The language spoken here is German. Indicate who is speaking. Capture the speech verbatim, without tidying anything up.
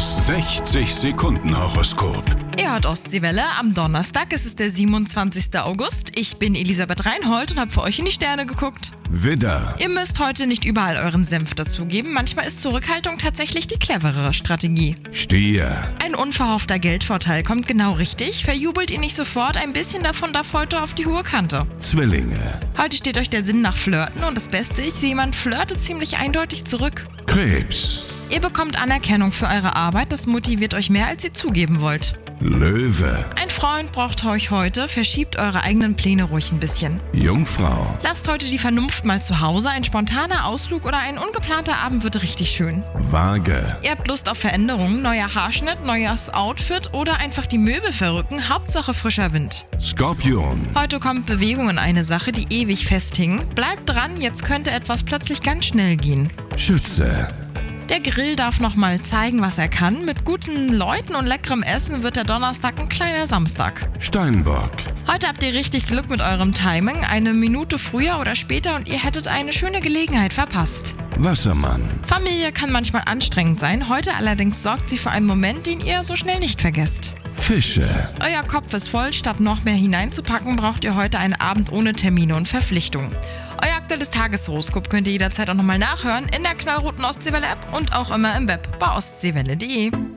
Speaker 1: Das sechzig-Sekunden-Horoskop.
Speaker 2: Ihr hört Ostseewelle. Am Donnerstag ist es der siebenundzwanzigster August. Ich bin Elisabeth Reinhold und habe für euch in die Sterne geguckt.
Speaker 1: Widder,
Speaker 2: Ihr müsst heute nicht überall euren Senf dazugeben. Manchmal ist Zurückhaltung tatsächlich die cleverere Strategie.
Speaker 1: Stier,
Speaker 2: Ein unverhoffter Geldvorteil kommt genau richtig. Verjubelt ihn nicht sofort, ein bisschen davon darf heute auf die hohe Kante.
Speaker 1: Zwillinge,
Speaker 2: Heute steht euch der Sinn nach Flirten und das Beste ist, jemand flirtet ziemlich eindeutig zurück.
Speaker 1: Krebs,
Speaker 2: Ihr bekommt Anerkennung für eure Arbeit, das motiviert euch mehr, als ihr zugeben wollt.
Speaker 1: Löwe,
Speaker 2: Ein Freund braucht euch heute, verschiebt eure eigenen Pläne ruhig ein bisschen.
Speaker 1: Jungfrau,
Speaker 2: Lasst heute die Vernunft mal zu Hause, ein spontaner Ausflug oder ein ungeplanter Abend wird richtig schön.
Speaker 1: Waage,
Speaker 2: Ihr habt Lust auf Veränderungen, neuer Haarschnitt, neues Outfit oder einfach die Möbel verrücken, Hauptsache frischer Wind.
Speaker 1: Skorpion,
Speaker 2: Heute kommt Bewegung in eine Sache, die ewig festhing. Bleibt dran, jetzt könnte etwas plötzlich ganz schnell gehen.
Speaker 1: Schütze,
Speaker 2: Der Grill darf noch mal zeigen, was er kann. Mit guten Leuten und leckerem Essen wird der Donnerstag ein kleiner Samstag.
Speaker 1: Steinbock,
Speaker 2: Heute habt ihr richtig Glück mit eurem Timing. Eine Minute früher oder später und ihr hättet eine schöne Gelegenheit verpasst.
Speaker 1: Wassermann,
Speaker 2: Familie kann manchmal anstrengend sein. Heute allerdings sorgt sie für einen Moment, den ihr so schnell nicht vergesst.
Speaker 1: Fische,
Speaker 2: Euer Kopf ist voll. Statt noch mehr hineinzupacken, braucht ihr heute einen Abend ohne Termine und Verpflichtungen. Euer aktuelles Tageshoroskop könnt ihr jederzeit auch nochmal nachhören in der knallroten Ostseewelle-App und auch immer im Web bei ostseewelle punkt de.